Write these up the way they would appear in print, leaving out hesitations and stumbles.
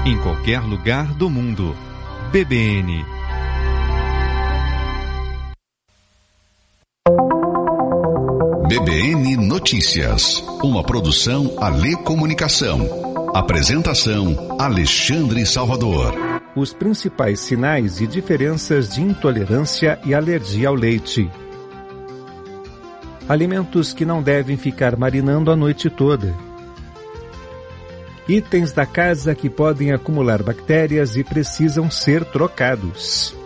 em qualquer lugar do mundo. BBN. BBN Notícias, uma produção Alê Comunicação. Apresentação Alexandre Salvador. Os principais sinais e diferenças de intolerância e alergia ao leite. Alimentos que não devem ficar marinando a noite toda. Itens da casa que podem acumular bactérias e precisam ser trocados.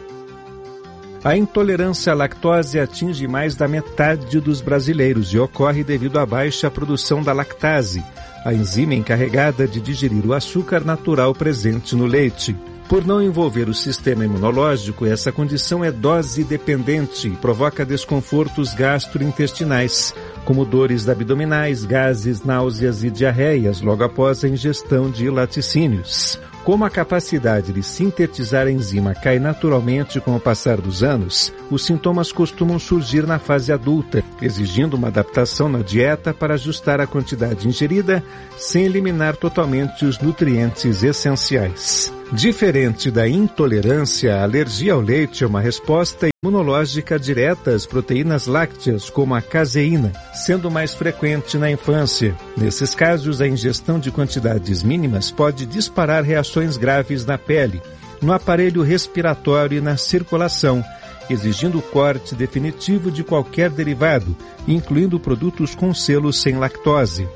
A intolerância à lactose atinge mais da metade dos brasileiros e ocorre devido à baixa produção da lactase, a enzima encarregada de digerir o açúcar natural presente no leite. Por não envolver o sistema imunológico, essa condição é dose dependente e provoca desconfortos gastrointestinais, como dores abdominais, gases, náuseas e diarreias logo após a ingestão de laticínios. Como a capacidade de sintetizar a enzima cai naturalmente com o passar dos anos, os sintomas costumam surgir na fase adulta, exigindo uma adaptação na dieta para ajustar a quantidade ingerida, sem eliminar totalmente os nutrientes essenciais. Diferente da intolerância, a alergia ao leite é uma resposta imunológica direta às proteínas lácteas, como a caseína, sendo mais frequente na infância. Nesses casos, a ingestão de quantidades mínimas pode disparar reações graves na pele, no aparelho respiratório e na circulação, exigindo o corte definitivo de qualquer derivado, incluindo produtos com selo sem lactose.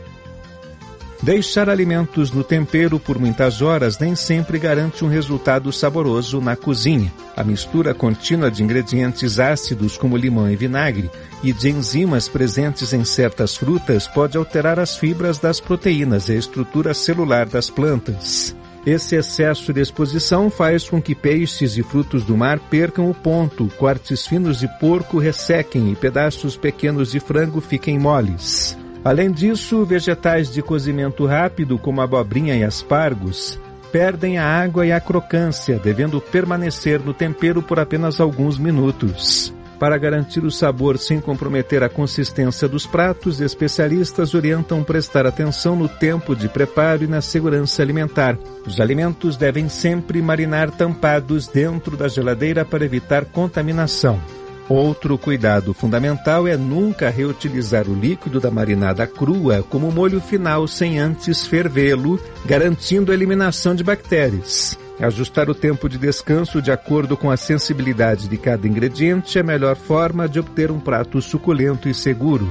Deixar alimentos no tempero por muitas horas nem sempre garante um resultado saboroso na cozinha. A mistura contínua de ingredientes ácidos como limão e vinagre e de enzimas presentes em certas frutas pode alterar as fibras das proteínas e a estrutura celular das plantas. Esse excesso de exposição faz com que peixes e frutos do mar percam o ponto, cortes finos de porco ressequem e pedaços pequenos de frango fiquem moles. Além disso, vegetais de cozimento rápido, como abobrinha e aspargos, perdem a água e a crocância, devendo permanecer no tempero por apenas alguns minutos. Para garantir o sabor sem comprometer a consistência dos pratos, especialistas orientam prestar atenção no tempo de preparo e na segurança alimentar. Os alimentos devem sempre marinar tampados dentro da geladeira para evitar contaminação. Outro cuidado fundamental é nunca reutilizar o líquido da marinada crua como molho final sem antes fervê-lo, garantindo a eliminação de bactérias. Ajustar o tempo de descanso de acordo com a sensibilidade de cada ingrediente é a melhor forma de obter um prato suculento e seguro.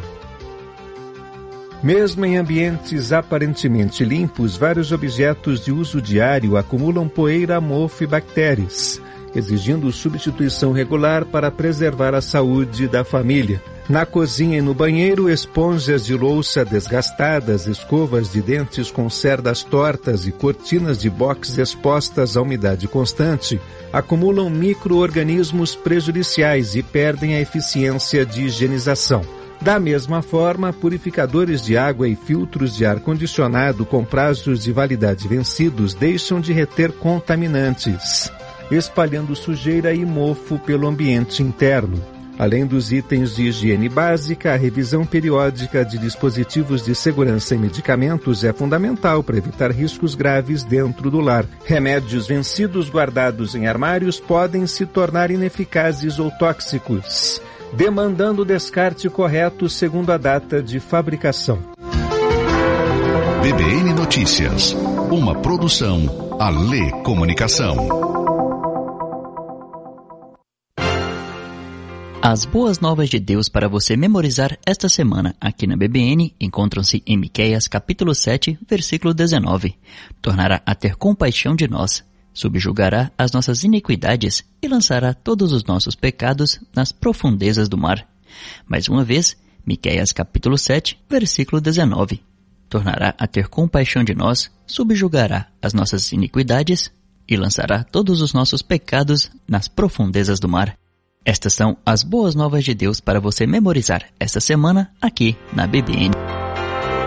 Mesmo em ambientes aparentemente limpos, vários objetos de uso diário acumulam poeira, mofo e bactérias, exigindo substituição regular para preservar a saúde da família. Na cozinha e no banheiro, esponjas de louça desgastadas, escovas de dentes com cerdas tortas e cortinas de box expostas à umidade constante acumulam micro-organismos prejudiciais e perdem a eficiência de higienização. Da mesma forma, purificadores de água e filtros de ar-condicionado com prazos de validade vencidos deixam de reter contaminantes, espalhando sujeira e mofo pelo ambiente interno. Além dos itens de higiene básica, a revisão periódica de dispositivos de segurança e medicamentos é fundamental para evitar riscos graves dentro do lar. Remédios vencidos guardados em armários podem se tornar ineficazes ou tóxicos, demandando o descarte correto segundo a data de fabricação. BBN Notícias, uma produção Alê Comunicação. As boas novas de Deus para você memorizar esta semana aqui na BBN encontram-se em Miqueias capítulo 7, versículo 19. Tornará a ter compaixão de nós, subjugará as nossas iniquidades e lançará todos os nossos pecados nas profundezas do mar. Mais uma vez, Miqueias capítulo 7, versículo 19. Tornará a ter compaixão de nós, subjugará as nossas iniquidades e lançará todos os nossos pecados nas profundezas do mar. Estas são as boas novas de Deus para você memorizar esta semana aqui na BBN.